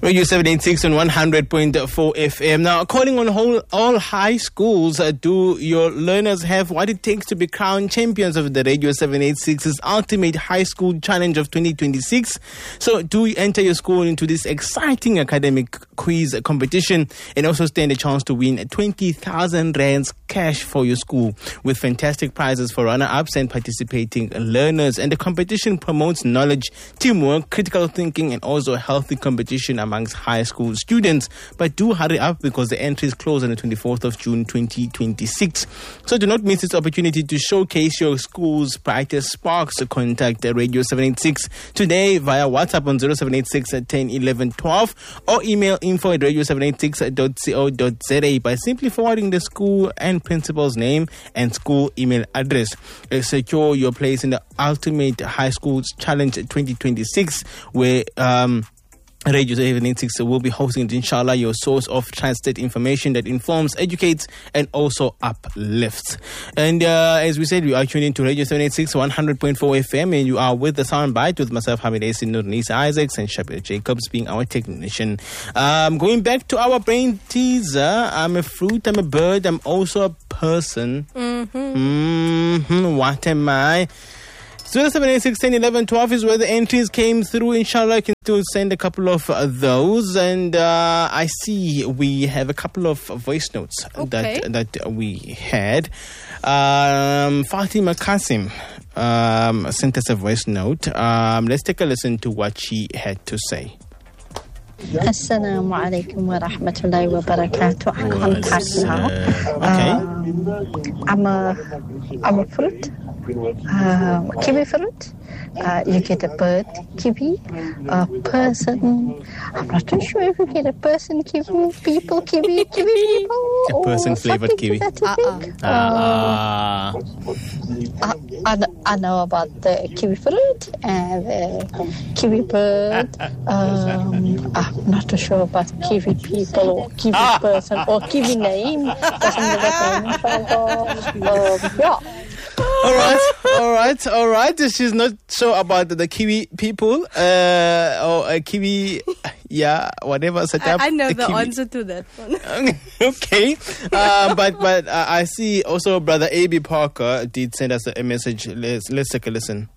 Radio 786 on 100.4 FM. Now, calling on all high schools, do your learners have what it takes to be crowned champions of the Radio 786's Ultimate High School Challenge of 2026? So, do you enter your school into this exciting academic quiz competition and also stand a chance to win 20,000 rands cash for your school with fantastic prizes for runner-ups and participating learners? And the competition promotes knowledge, teamwork, critical thinking, and also healthy competition amongst high school students. But do hurry up because the entries close on the 24th of June 2026. So do not miss this opportunity to showcase your school's brightest sparks. Contact Radio 786 today via WhatsApp on 0786 10 11 12 or email info@radio786.co.za by simply forwarding the school and principal's name and school email address. Secure your place in the Ultimate High Schools Challenge 2026, where Radio 786 will be hosting, inshallah, your source of trusted information that informs, educates, and also uplifts. And as we said, we are tuned into Radio 786 100.4 FM, and you are with the Soundbite with myself, Hamid Asin, Nurnis Isaacs, and Shabir Jacobs being our technician. Going back to our brain teaser, I'm a fruit, I'm a bird, I'm also a person. What am I? 0786 10 11 12 is where the entries came through. Inshallah, you can still send a couple of those. And I see we have a couple of voice notes that we had. Fatima Qasim sent us a voice note. Let's take a listen to what she had to say. Assalamu alaikum wa rahmatullahi wa barakatuh. I'm a fruit, kiwi fruit. You get a bird, kiwi, a person. I'm not too sure if you get a person, kiwi, people, kiwi people. A person flavored kiwi. I know about the kiwi fruit and the kiwi bird. I'm not too sure about kiwi people or kiwi person or kiwi name. Yeah. All right. She's not sure about the kiwi people or a kiwi, whatever setup. I know the answer to that one. Okay, but I see also Brother A.B. Parker did send us a message. Let's take a listen.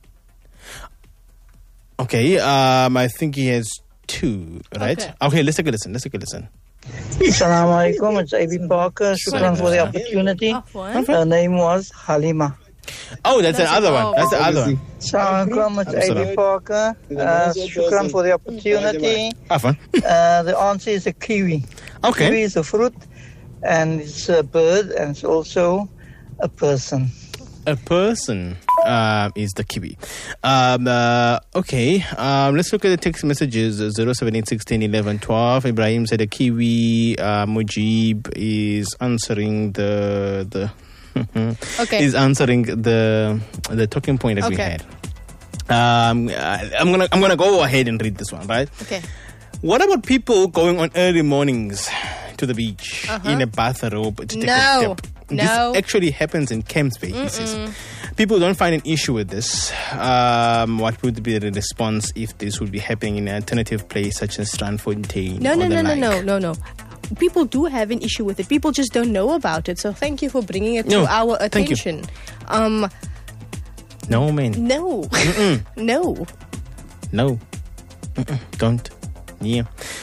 Okay, I think he has two, right? Okay, let's take a listen. Assalamu alaikum, it's A.B. Parker. Shukran for the opportunity. Her name was Halima. Oh, that's another one. That's the other one. Assalamu alaikum, it's A.B. Parker. Shukran for the opportunity. The answer is a kiwi. Okay. Kiwi is a fruit, and it's a bird, and it's also a person. A person is the kiwi. Okay, let's look at the text messages. 0786 10 11 12. Ibrahim said a kiwi. Mujib is answering the is answering the talking point that we had. I'm gonna go ahead and read this one, right? Okay. What about people going on early mornings to the beach in a bathrobe to take a dip? This actually happens in Camps Bay, he says. People don't find an issue with this. What would be the response if this would be happening in an alternative place such as Strandfontein? No. People do have an issue with it. People just don't know about it. So thank you for bringing it to our attention. No, man. No. No. Don't. Yeah.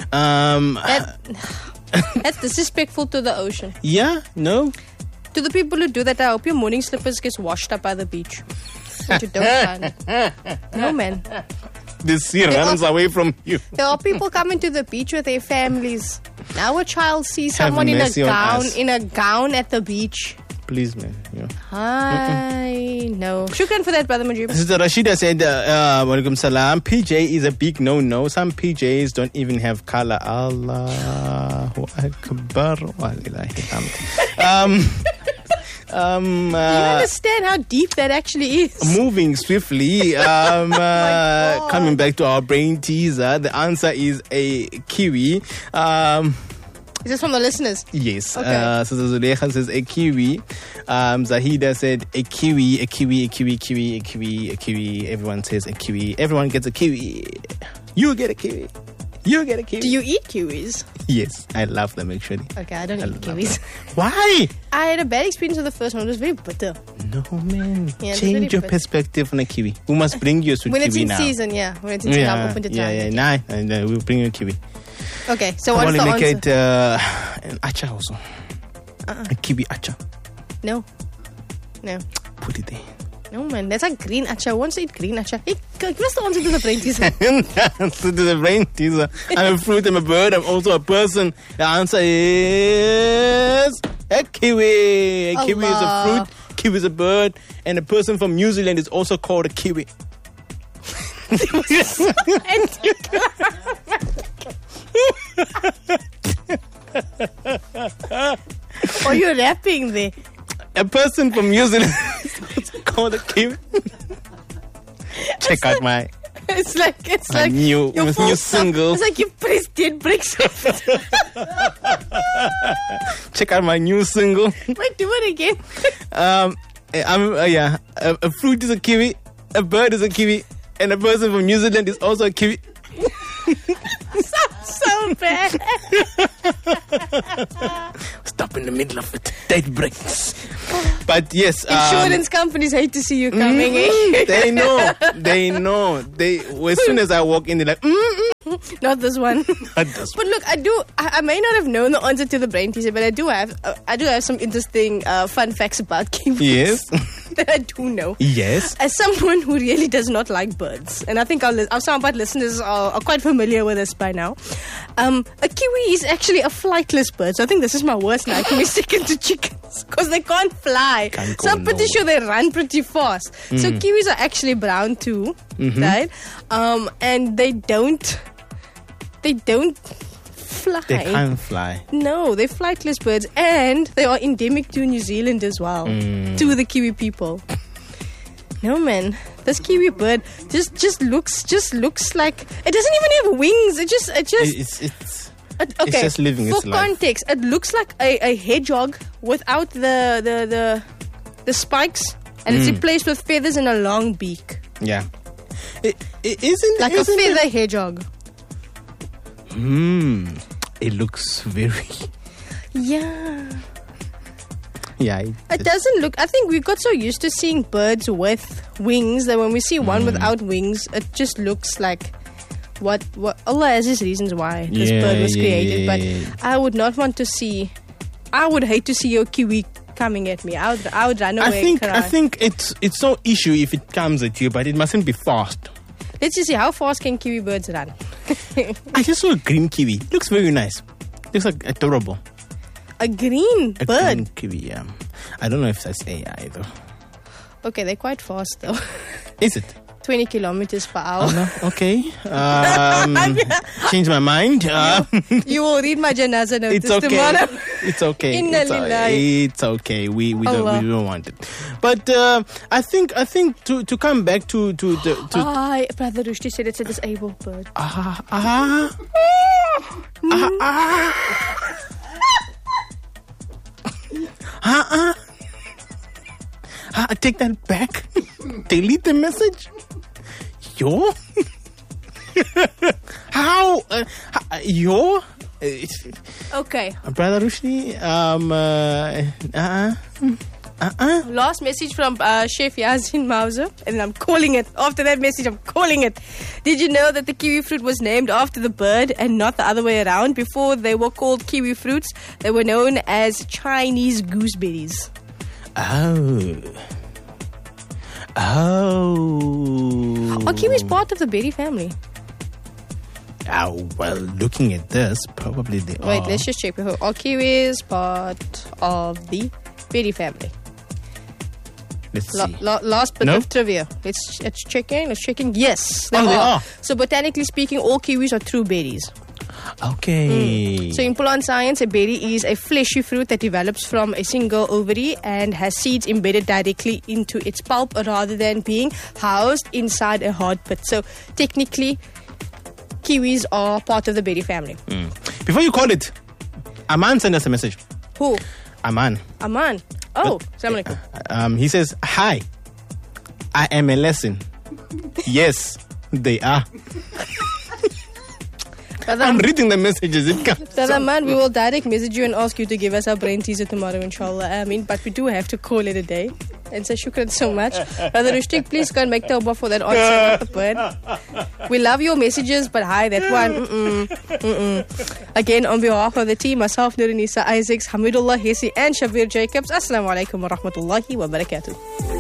That's disrespectful to the ocean. Yeah? No? To the people who do that, I hope your morning slippers gets washed up by the beach. But you don't fun. No, man. The sea runs away from you. There are people coming to the beach with their families. Now a child sees someone in a gown at the beach. Please, man. Yeah. Hi. No. Shukran for that, Brother Mujib. Sister Rashida said, Walaikum salam. PJ is a big no-no. Some PJs don't even have color. Allahu Akbar. Walillahi hamd. Do you understand how deep that actually is? Moving swiftly, coming back to our brain teaser, the answer is a kiwi. Is this from the listeners? Yes. Okay. So Zulekha says a kiwi. Zahida said a kiwi. Everyone says a kiwi. Everyone gets a kiwi. You get a kiwi. You get a kiwi. Do you eat kiwis? Yes, I love them actually. Okay, I don't eat kiwis. Why? I had a bad experience with the first one. It was very bitter. No, man. Yeah, change your perspective on a kiwi. We must bring you a sweet when kiwi it's now. in season, yeah. When it's in season, I'll open the time. Nah, and we'll bring you a kiwi. Okay, so what's the answer? I want to make it an acha also. A kiwi acha. No. Put it there. No, man, that's like green acha. I want to eat green acha. Hey, give us the answer to the brain teaser. To the brain teaser. I'm a fruit, I'm a bird, I'm also a person. The answer is a kiwi. A kiwi is a fruit, kiwi is a bird, and a person from New Zealand is also called a kiwi. Are you rapping there? A person from New Zealand is called a kiwi. Check out my new single. It's like you pressed dead bricks. Check out my new single. Wait, do it again. A fruit is a kiwi, a bird is a kiwi, and a person from New Zealand is also a kiwi. So bad. Stop in the middle of it. Dead bricks. But yes, insurance companies hate to see you coming. They know. As soon as I walk in, they're like, Not this one. Not this But look, I may not have known the answer to the brain teaser, but I do have some interesting fun facts about kiwis. Yes. That I do know. Yes. As someone who really does not like birds, and I think our Soundbite listeners are quite familiar with this by now, a kiwi is actually a flightless bird. So I think this is my worst nightmare, second to chickens, because they can't fly. So I'm pretty sure they run pretty fast. So kiwis are actually brown too, right? And they don't fly. They can't fly. No, they're flightless birds, and they are endemic to New Zealand as well, to the kiwi people. No, man, this kiwi bird just looks like it doesn't even have wings. It's just living its life. For context, it looks like a hedgehog without the spikes, and it's replaced with feathers and a long beak. Yeah, isn't a feather hedgehog. It looks very... Yeah. Yeah. It doesn't look... I think we got so used to seeing birds with wings that when we see one without wings, it just looks like... What Allah has his reasons why this bird was created. But I would not want to see... I would hate to see your kiwi coming at me. I would run away and cry. I think it's no issue if it comes at you, but it mustn't be fast. Let's just see, how fast can kiwi birds run? I just saw a green kiwi. Looks very nice. Looks like adorable. A green bird? Green kiwi, yeah. I don't know if that's AI though. Okay, they're quite fast though. Is it? 20 kilometers per hour. Oh, no. Okay. Change my mind. You will read my janazah notice tomorrow. It's okay. It's okay. We don't want it. But I think to come back to Brother Rushdie said it's a disabled bird. Take that back. Delete the message. Yo? How? Yo? Okay. Brother Rushdie, Last message from Chef Yazin Mauser, and I'm calling it. After that message, I'm calling it. Did you know that the kiwi fruit was named after the bird and not the other way around? Before they were called kiwi fruits, they were known as Chinese gooseberries. Oh. Are kiwis part of the berry family? Oh, well, looking at this, probably they are. Wait, let's just check. Are kiwis part of the berry family? Let's see. Last bit of trivia. Let's check in. Yes, they are. So botanically speaking, all kiwis are true berries. Okay. So in plant science, a berry is a fleshy fruit that develops from a single ovary and has seeds embedded directly into its pulp rather than being housed inside a hard pit. So technically, kiwis are part of the berry family. Before you call it, Aman sent us a message. Who? Aman. Oh, Assalamu alaikum. He says, hi, I am a lesson. Yes, they are. I'm reading the messages. It comes. Brother Man, we will direct message you and ask you to give us our brain teaser tomorrow, inshallah. But we do have to call it a day. And say shukran so much. Brother Rushdik, please go and make tawbah for that answer, not the bird. We love your messages, but hi, that one. Again, on behalf of the team, myself, Nurunisa Isaacs, Hamidullah Hesi, and Shabir Jacobs, Assalamu alaikum wa rahmatullahi wa barakatuh.